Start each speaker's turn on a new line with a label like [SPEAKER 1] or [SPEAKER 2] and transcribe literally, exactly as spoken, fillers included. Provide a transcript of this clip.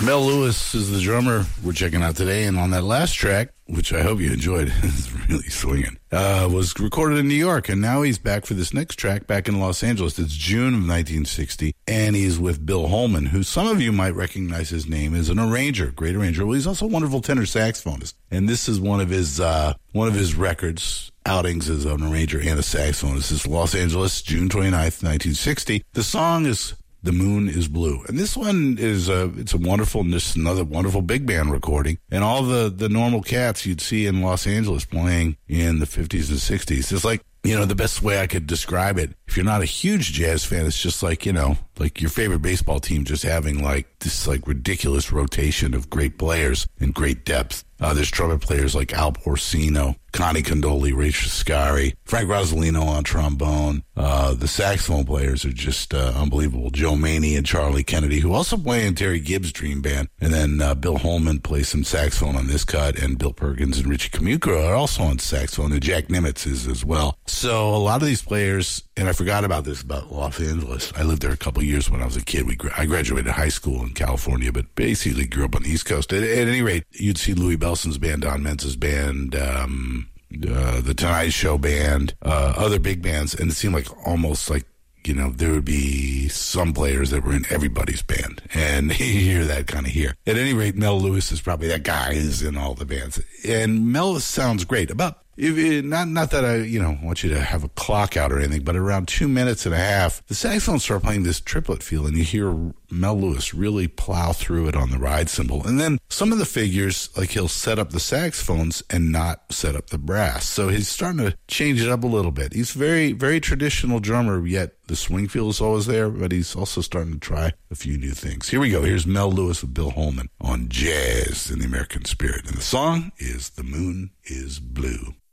[SPEAKER 1] Mel Lewis is the drummer we're checking out today, and on that last track, which I hope you enjoyed, it's really swinging, uh, was recorded in New York, and now he's back for this next track back in Los Angeles. It's June of nineteen sixty, and he's with Bill Holman, who some of you might recognize his name as an arranger, great arranger. Well, he's also a wonderful tenor saxophonist, and this is one of his uh, one of his records, outings as an arranger and a saxophonist. This is Los Angeles, June twenty-ninth, nineteen sixty. The song is The Moon is Blue. And this one is a, it's a wonderful, just another wonderful big band recording. And all the, the normal cats you'd see in Los Angeles playing in the fifties and sixties. It's like, you know, the best way I could describe it, if you're not a huge jazz fan, it's just like, you know, like your favorite baseball team just having like this like ridiculous rotation of great players and great depth. Uh, there's trumpet players like Al Porcino, Connie Condoli, Ray Scari, Frank Rosolino on trombone. Uh, the saxophone players are just uh, unbelievable. Joe Maney and Charlie Kennedy, who also play in Terry Gibbs' Dream Band. And then uh, Bill Holman plays some saxophone on this cut, and Bill Perkins and Richie Camucro are also on saxophone, and Jack Nimitz is as well. So a lot of these players, and I forgot about this about Los Angeles. I lived there a couple of years when I was a kid. We I graduated high school in California, but basically grew up on the East Coast. At, at any rate, you'd see Louis Bellson's band, Don Menza's band, um, uh, the Tonight Show band, uh, other big bands, and it seemed like almost like, you know, there would be some players that were in everybody's band, and you hear that kind of here. At any rate, Mel Lewis is probably that guy who's in all the bands, and Mel sounds great. About If it, not not that I, you know, want you to have a clock out or anything, but around two minutes and a half, the saxophone start playing this triplet feel, and you hear Mel Lewis really plow through it on the ride cymbal. And then some of the figures, like he'll set up the saxophones and not set up the brass. So he's starting to change it up a little bit. He's very, very traditional drummer, yet the swing feel is always there, but he's also starting to try a few new things. Here we go. Here's Mel Lewis with Bill Holman on Jazz in the American Spirit. And the song is The Moon is Blue.